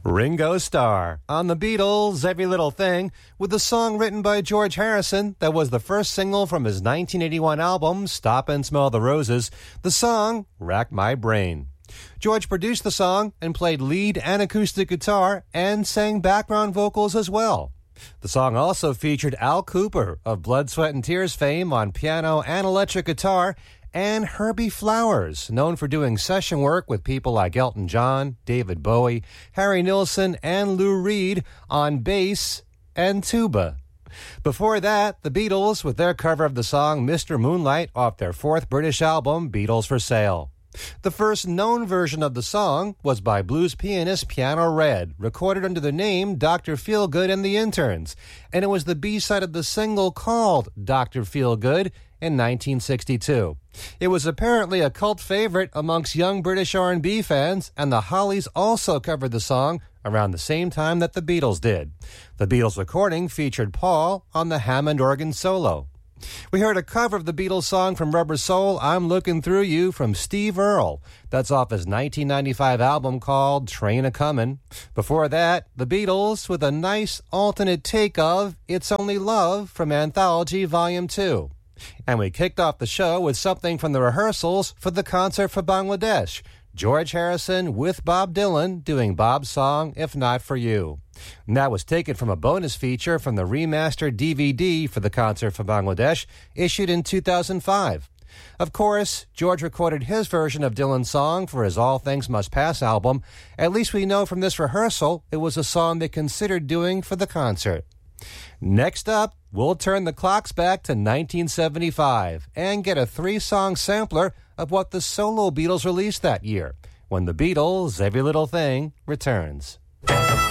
Ringo Starr on the Beatles' Every Little Thing with the song written by George Harrison that was the first single from his 1981 album Stop and Smell the Roses. The song racked my brain. George produced the song and played lead and acoustic guitar and sang background vocals as well. The song also featured Al Kooper of Blood, Sweat and Tears fame on piano and electric guitar, and Herbie Flowers, known for doing session work with people like Elton John, David Bowie, Harry Nilsson, and Lou Reed on bass and tuba. Before that, the Beatles with their cover of the song Mr. Moonlight off their fourth British album, Beatles for Sale. The first known version of the song was by blues pianist Piano Red, recorded under the name Dr. Feelgood and the Interns, and it was the B-side of the single called Dr. Feelgood in 1962. It was apparently a cult favorite amongst young British R&B fans, and the Hollies also covered the song around the same time that the Beatles did. The Beatles recording featured Paul on the Hammond organ solo. We heard a cover of the Beatles song from Rubber Soul, I'm Looking Through You, from Steve Earle. That's off his 1995 album called Train A-Comin'. Before that, the Beatles with a nice alternate take of It's Only Love from Anthology Volume 2. And we kicked off the show with something from the rehearsals for the concert for Bangladesh. George Harrison with Bob Dylan doing Bob's song, If Not For You. And that was taken from a bonus feature from the remastered DVD for the concert for Bangladesh, issued in 2005. Of course, George recorded his version of Dylan's song for his All Things Must Pass album. At least we know from this rehearsal it was a song they considered doing for the concert. Next up, we'll turn the clocks back to 1975 and get a 3-song sampler of what the solo Beatles released that year, when the Beatles' Every Little Thing returns.